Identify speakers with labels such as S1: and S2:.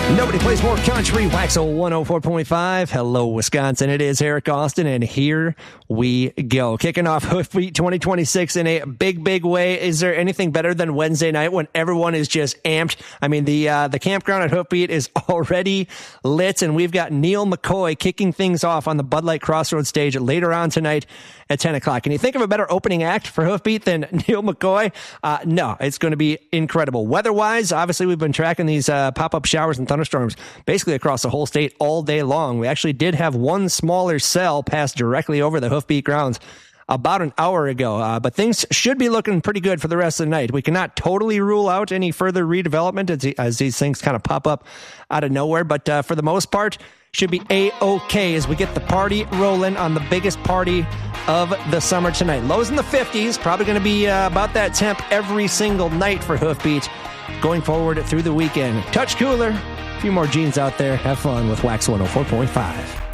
S1: Nobody plays more country. Waxel 104.5. Hello, Wisconsin. It is Eric Austin, and here we go. Kicking off Hoofbeat 2026 in a big, big way. Is there anything better than Wednesday night when everyone is just amped? I mean, the campground at Hoofbeat is already lit, and we've got Neil McCoy kicking things off on the Bud Light Crossroads stage later on tonight at 10 o'clock. Can you think of a better opening act for Hoofbeat than Neil McCoy? No, it's going to be incredible. Weather-wise, obviously, we've been tracking these pop-up showers and thunderstorms basically across the whole state all day long. We actually did have one smaller cell pass directly over the Hoofbeat grounds about an hour ago, but things should be looking pretty good for the rest of the night. We cannot totally rule out any further redevelopment as these things kind of pop up out of nowhere, but for the most part, should be A-OK as we get the party rolling on the biggest party of the summer tonight. Lows in the 50s, probably going to be about that temp every single night for Hoofbeat going forward through the weekend. Touch cooler, a few more jeans out there. Have fun with Wax 104.5.